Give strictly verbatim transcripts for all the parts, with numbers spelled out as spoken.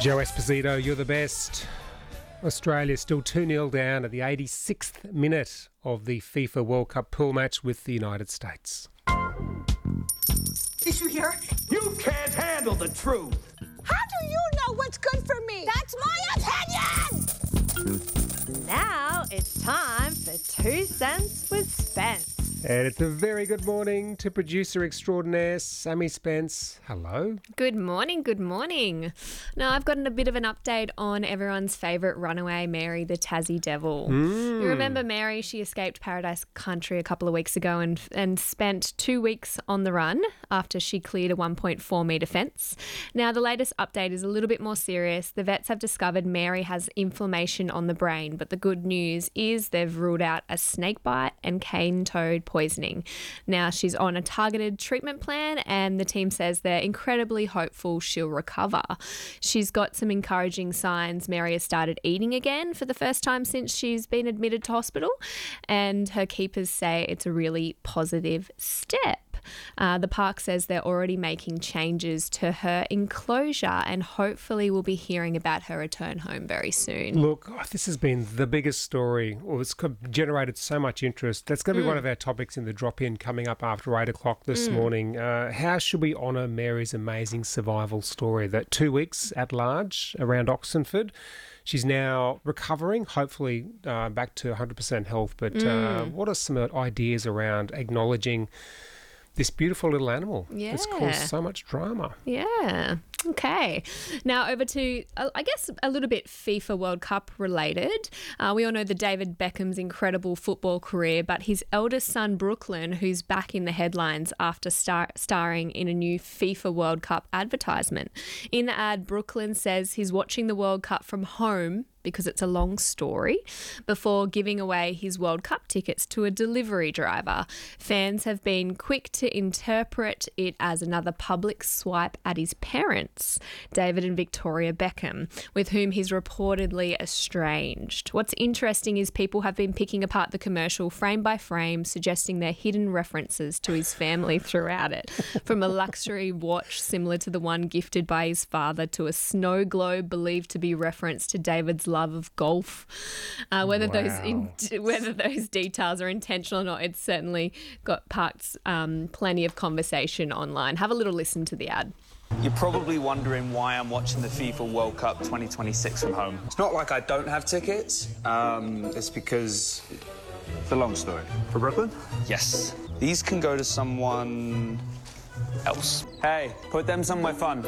Joe Esposito, you're the best. Australia still two nil down at the eighty-sixth minute of the FIFA World Cup pool match with the United States. Did you hear? You can't handle the truth. How do you know what's good for me? That's my opinion! Now it's time for Two Cents with Spence. And it's a very good morning to producer extraordinaire Sammy Spence. Hello. Good morning, good morning. Now, I've gotten a bit of an update on everyone's favourite runaway, Mary the Tassie Devil. Mm. You remember Mary? She escaped Paradise Country a couple of weeks ago and and spent two weeks on the run after she cleared a one point four metre fence. Now, the latest update is a little bit more serious. The vets have discovered Mary has inflammation on the brain, but the good news is they've ruled out a snake bite and cane toad poisoning. Now, she's on a targeted treatment plan and the team says they're incredibly hopeful she'll recover. She's got some encouraging signs. Mary has started eating again for the first time since she's been admitted to hospital, and her keepers say it's a really positive step. Uh, the park says they're already making changes to her enclosure and hopefully we'll be hearing about her return home very soon. Look, oh, this has been the biggest story, or it's generated so much interest. That's going to be mm. one of our topics in the drop-in coming up after eight o'clock this mm. morning. Uh, how should we honour Mary's amazing survival story? That two weeks at large around Oxenford. She's now recovering, hopefully uh, back to one hundred percent health. But mm. uh, what are some ideas around acknowledging this beautiful little animal yeah. that's caused so much drama? Yeah. Okay. Now over to, uh, I guess, a little bit FIFA World Cup related. Uh, we all know the David Beckham's incredible football career, but his eldest son, Brooklyn, who's back in the headlines after star- starring in a new FIFA World Cup advertisement. In the ad, Brooklyn says he's watching the World Cup from home because it's a long story, before giving away his World Cup tickets to a delivery driver. Fans have been quick to interpret it as another public swipe at his parents, David and Victoria Beckham, with whom he's reportedly estranged. What's interesting is people have been picking apart the commercial frame by frame, suggesting there are hidden references to his family throughout it, from a luxury watch similar to the one gifted by his father to a snow globe believed to be reference to David's love of golf. Uh, whether wow. those in, whether those details are intentional or not, it's certainly got parked um, plenty of conversation online. Have a little listen to the ad. You're probably wondering why I'm watching the FIFA World Cup twenty twenty-six from home. It's not like I don't have tickets. Um, it's because it's a long story. For Brooklyn? Yes. These can go to someone else. Hey, put them somewhere fun.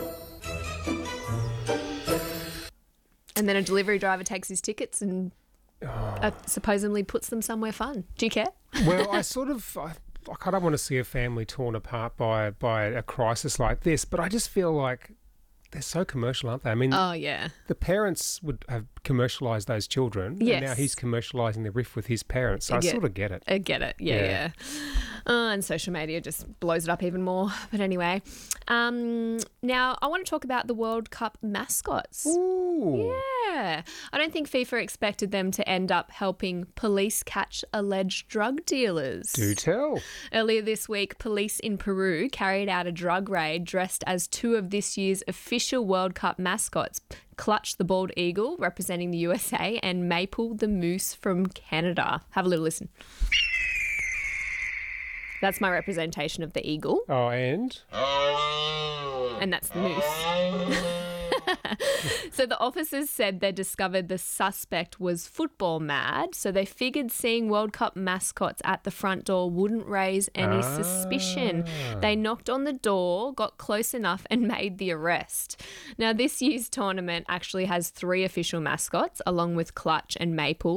And then a delivery driver takes his tickets and oh. uh, supposedly puts them somewhere fun. Do you care? Well, I sort of... I, like, I don't want to see a family torn apart by by a crisis like this, but I just feel like they're so commercial, aren't they? I mean, oh, yeah. The parents would have commercialised those children, yes. and now he's commercialising the riff with his parents. So I, I sort of get it. I get it, yeah, yeah. yeah. Uh, and social media just blows it up even more. But anyway, um, now I want to talk about the World Cup mascots. Ooh. Yeah. I don't think FIFA expected them to end up helping police catch alleged drug dealers. Do tell. Earlier this week, police in Peru carried out a drug raid dressed as two of this year's official World Cup mascots, Clutch the Bald Eagle, representing the U S A, and Maple the Moose from Canada. Have a little listen. That's my representation of the eagle. Oh, and? And that's the moose. So the officers said they discovered the suspect was football mad, so they figured seeing World Cup mascots at the front door wouldn't raise any ah. suspicion. They knocked on the door, got close enough, and made the arrest. Now, this year's tournament actually has three official mascots, along with Clutch and Maple.